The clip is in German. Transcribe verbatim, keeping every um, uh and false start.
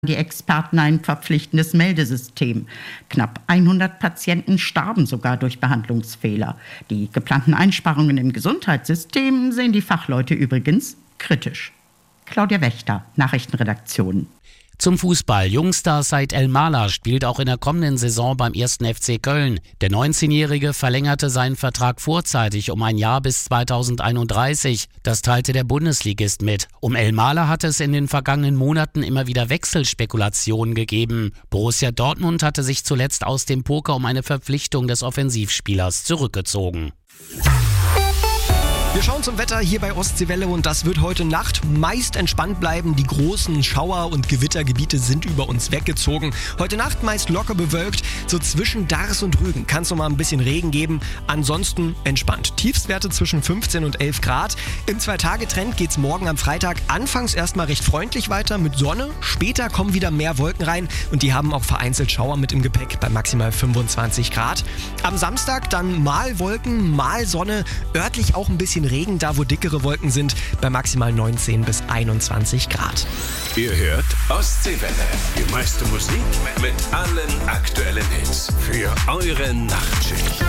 die Experten ein verpflichtendes Meldesystem. Knapp hundert Patienten starben sogar durch Behandlungsfehler. Die geplanten Einsparungen im Gesundheitssystem sehen die Fachleute übrigens kritisch. Claudia Wächter, Nachrichtenredaktion. Zum Fußball. Jungstar Said El-Mala spielt auch in der kommenden Saison beim ersten F C Köln. Der neunzehnjährige verlängerte seinen Vertrag vorzeitig um ein Jahr bis zweitausendeinunddreißig. Das teilte der Bundesligist mit. Um El-Mala hatte es in den vergangenen Monaten immer wieder Wechselspekulationen gegeben. Borussia Dortmund hatte sich zuletzt aus dem Poker um eine Verpflichtung des Offensivspielers zurückgezogen. Wir schauen zum Wetter hier bei Ostseewelle und das wird heute Nacht meist entspannt bleiben. Die großen Schauer- und Gewittergebiete sind über uns weggezogen. Heute Nacht meist locker bewölkt. So zwischen Dars und Rügen kann es noch mal ein bisschen Regen geben. Ansonsten entspannt. Tiefstwerte zwischen fünfzehn und elf Grad. Im Zwei-Tage-Trend geht es morgen am Freitag anfangs erstmal recht freundlich weiter mit Sonne. Später kommen wieder mehr Wolken rein und die haben auch vereinzelt Schauer mit im Gepäck bei maximal fünfundzwanzig Grad. Am Samstag dann mal Wolken, mal Sonne. Örtlich auch ein bisschen Regen, da wo dickere Wolken sind, bei maximal neunzehn bis einundzwanzig Grad. Ihr hört Ostseewelle. Die meiste Musik mit allen aktuellen Hits für eure Nachtschicht.